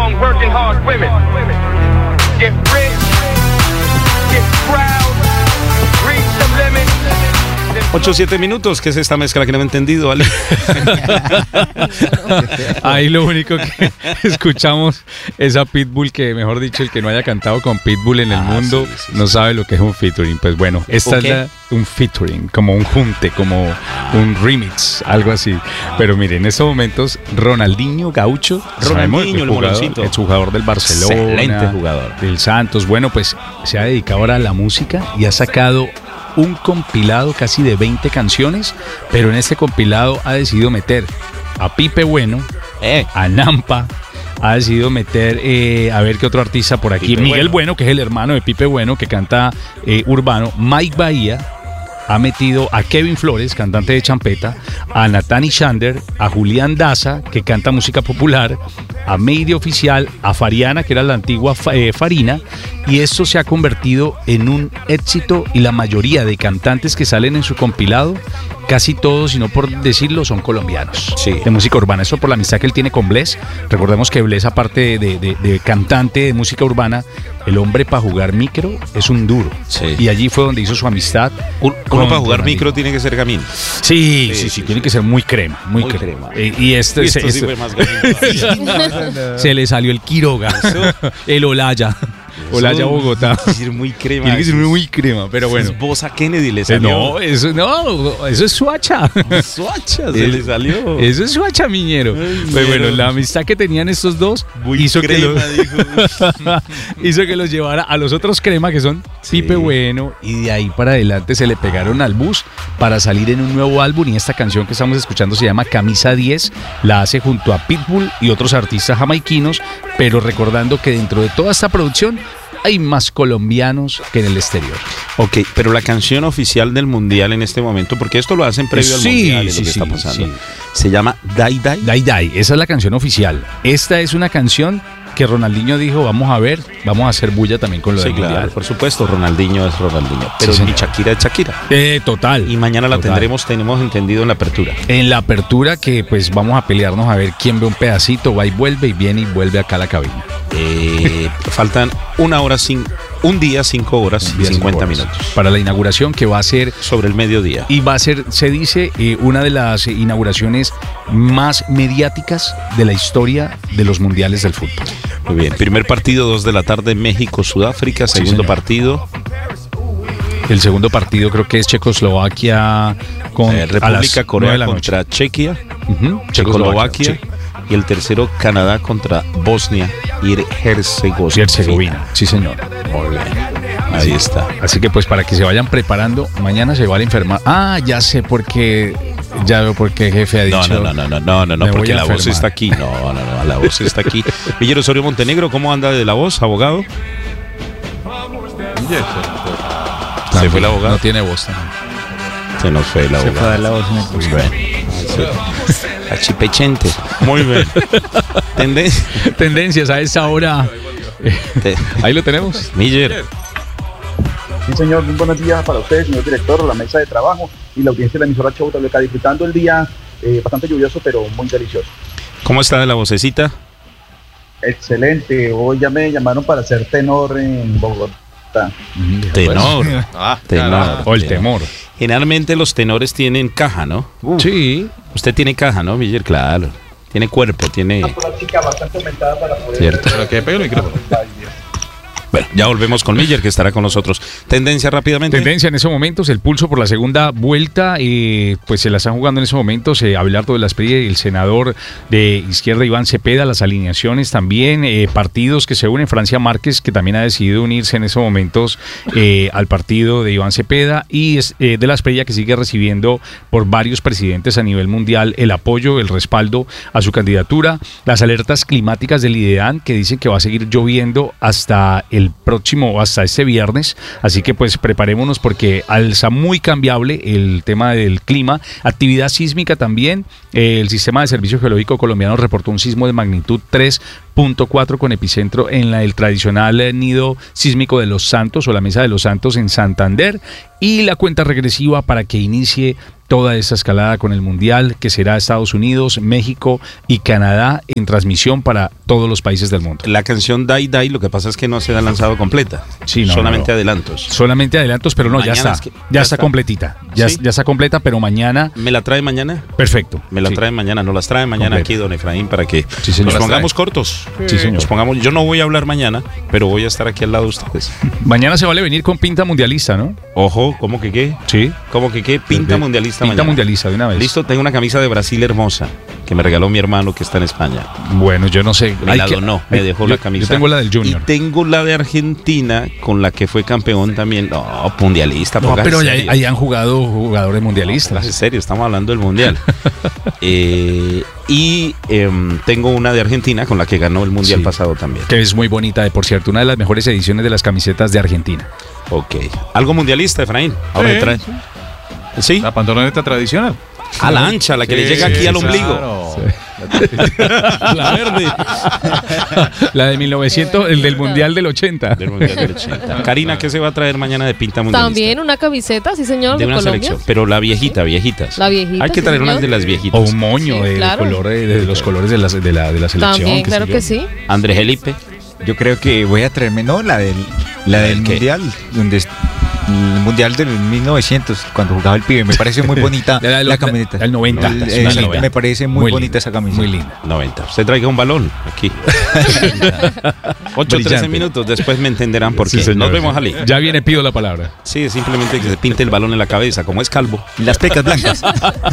strong, working hard women. Get rich, get proud, reach the limit. 8-7 minutos, ¿qué es esta mezcla que no me he entendido, ¿vale? Ahí lo único que escuchamos es a Pitbull, que mejor dicho, el que no haya cantado con Pitbull en el mundo no sabe lo que es un featuring. Pues bueno, esta es un featuring, como un junte, como un remix, algo así. Pero miren, en estos momentos, Ronaldinho Gaucho, Ronaldinho, el jugador, el jugador del Barcelona, excelente jugador, del Santos, bueno, pues se ha dedicado ahora a la música y ha sacado un compilado casi de 20 canciones, pero en este compilado ha decidido meter a Pipe Bueno, a Nampa, ha decidido meter, a ver qué otro artista por aquí, Pipe Miguel Bueno, que es el hermano de Pipe Bueno, que canta urbano, Mike Bahía, ha metido a Kevin Flores, cantante de champeta, a Nathan Shander, a Julián Daza, que canta música popular, a Meide Oficial, a Fariana, que era la antigua Farina, y esto se ha convertido en un éxito, y la mayoría de cantantes que salen en su compilado, casi todos, si no por decirlo, son colombianos, de música urbana. Eso por la amistad que él tiene con Bless. Recordemos que Bless, aparte de cantante de música urbana, el hombre para jugar micro es un duro. Y allí fue donde hizo su amistad. Uno para jugar micro tiene que ser gamín. Sí, tiene que ser muy crema, muy crema. Y esto sí fue más se le salió el Quiroga, el Olaya. Olaya, Bogotá. Tiene que ser muy crema. Tiene que ser muy crema, pero bueno. Es Bosa Kennedy le salió. No, eso es Suacha. Suacha se le salió. Eso es Suacha, miñero. Pero bueno, la amistad que tenían estos dos hizo que los llevara a los otros crema, que son Pipe Bueno, y de ahí para adelante se le pegaron al bus para salir en un nuevo álbum, y esta canción que estamos escuchando se llama Camisa 10, la hace junto a Pitbull y otros artistas jamaiquinos, pero recordando que dentro de toda esta producción hay más colombianos que en el exterior. Ok, pero la canción oficial del Mundial en este momento, porque esto lo hacen previo al Mundial, es lo que está pasando, se llama Die Die. Die Die, esa es la canción oficial. Esta es una canción que Ronaldinho dijo, vamos a hacer bulla también con lo del Mundial. Por supuesto, Ronaldinho es Ronaldinho, pero mi Shakira es Shakira. Total. Y mañana la tenemos entendido en la apertura. En la apertura, que pues vamos a pelearnos a ver quién ve un pedacito, va y vuelve, y viene y vuelve acá a la cabina. Faltan un día, 5 horas y 50 minutos. Para la inauguración, que va a ser sobre el mediodía. Y va a ser, se dice, una de las inauguraciones más mediáticas de la historia de los mundiales del fútbol. Muy bien. Primer partido, 2 de la tarde, México-Sudáfrica. Segundo partido. El segundo partido creo que es Checoslovaquia con República Corea contra Chequia. Checoslovaquia. Y el tercero, Canadá contra Bosnia y Herzegovina. Sí, señor. Muy bien. Ahí está. Así que pues para que se vayan preparando, mañana se va a enfermar. Ya sé por qué. Ya veo por qué jefe ha dicho. No, porque la voz está aquí. No, la voz está aquí. Villero Osorio Montenegro, ¿cómo anda de la voz, abogado? ¿Se fue el abogado? No tiene voz también. Se nos fue el abogado. Se fue la voz. Muy bien. Achipechente. Muy bien. Tendencias a esa hora. Ahí lo tenemos. Miller. Sí, señor, muy buenos días para usted, señor director, la mesa de trabajo y la audiencia de la emisora Show WK, disfrutando el día bastante lluvioso, pero muy delicioso. ¿Cómo está de la vocecita? Excelente, hoy ya me llamaron para ser tenor en Bogotá. Tenor. Tenor. O el temor. Generalmente los tenores tienen caja, ¿no? Sí. Usted tiene caja, ¿no, Miller? Claro. Tiene cuerpo, tiene... Una práctica bastante aumentada para poder... Cierto. Pero que pegue el micrófono. Bueno, ya volvemos con Miller, que estará con nosotros. Tendencia rápidamente. Tendencia en esos momentos, el pulso por la segunda vuelta, pues se la están jugando en esos momentos. Abelardo de la Espriella y el senador de izquierda Iván Cepeda, las alineaciones también, partidos que se unen. Francia Márquez, que también ha decidido unirse en esos momentos al partido de Iván Cepeda, y de la Espriella, que sigue recibiendo por varios presidentes a nivel mundial el apoyo, el respaldo a su candidatura. Las alertas climáticas del IDEAN, que dicen que va a seguir lloviendo hasta este viernes, así que pues preparémonos porque alza muy cambiable el tema del clima. Actividad sísmica también, el Sistema de Servicio Geológico Colombiano reportó un sismo de magnitud 3.4 con epicentro en el tradicional nido sísmico de Los Santos o la Mesa de los Santos en Santander, y la cuenta regresiva para que inicie toda esta escalada con el Mundial, que será Estados Unidos, México y Canadá, en transmisión para todos los países del mundo. La canción Die Die, lo que pasa es que no se ha lanzado completa. Sí, solamente adelantos. Solamente adelantos, pero no, Mañana ya está. Ya está completita. Ya está completa, pero mañana. ¿Me la trae mañana? Perfecto. Me la trae mañana, nos las trae mañana aquí, don Efraín, para que nos pongamos cortos. Sí, señor. Nos pongamos, yo no voy a hablar mañana, pero voy a estar aquí al lado de ustedes. Mañana se vale venir con pinta mundialista, ¿no? Ojo, ¿cómo que qué? Sí. ¿Cómo que qué? Pinta mundialista Pinta mañana. mundialista de una vez. Listo, tengo una camisa de Brasil hermosa que me regaló mi hermano que está en España. Bueno, yo no sé. Me la donó, me dejó la camisa. Yo tengo la del Junior. Y tengo la de Argentina con la que fue campeón también. No, mundialista. No, pero ahí han jugado jugadores mundialistas. No, en serio, estamos hablando del mundial. Tengo una de Argentina con la que ganó el mundial pasado también. Que es muy bonita, por cierto, una de las mejores ediciones de las camisetas de Argentina. Ok. ¿Algo mundialista, Efraín? Ahora me trae. ¿Sí? La pantaloneta tradicional. A la ancha, la que le llega aquí al ombligo. La verde. La de 1900, el del Mundial del 80. Del Mundial del 80. Karina, ¿qué se va a traer mañana de pinta mundialista? También una camiseta, sí señor, de una Colombia. Selección, pero la viejita, viejitas. La viejita. Hay que traer unas de las viejitas. O un moño de los colores de la selección. También, claro que sí. Andrés Felipe. Yo creo que voy a traerme, la del Mundial, donde el Mundial del 1900, cuando jugaba el pibe, me parece muy bonita la camiseta. El 90. Me parece muy bonita esa camiseta. Muy linda. 90. Usted traiga un balón aquí. 8:13 minutos, después me entenderán por qué. Nos vemos, Ali. Ya viene, pido la palabra. Sí, simplemente que se pinte el balón en la cabeza, como es calvo. Las pecas blancas.